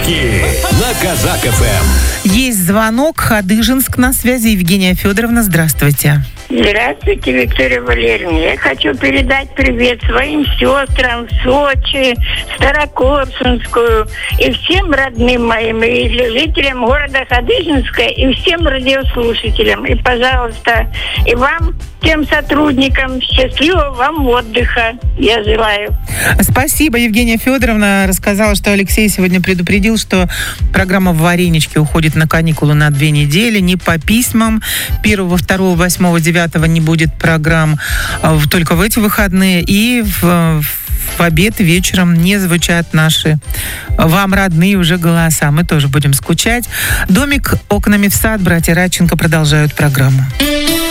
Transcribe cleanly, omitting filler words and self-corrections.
Подарки на Казак ФМ. Есть звонок. Хадыженск на связи. Евгения Федоровна, здравствуйте. Здравствуйте, Виктория Валерьевна. Я хочу передать привет своим сестрам в Сочи, Старокопсунскую и всем родным моим, и жителям города Хадыженска, и всем радиослушателям. И, пожалуйста, и вам, тем сотрудникам, счастливого вам отдыха я желаю. Спасибо. Евгения Федоровна рассказала, что Алексей сегодня предупредил, что программа «Варенички» уходит на каникулы на 2 недели. Не по письмам. 1, 2, 8, 9 не будет программ только в эти выходные. И в обед вечером не звучат наши вам родные уже голоса. Мы тоже будем скучать. «Домик окнами в сад». Братья Радченко продолжают программу.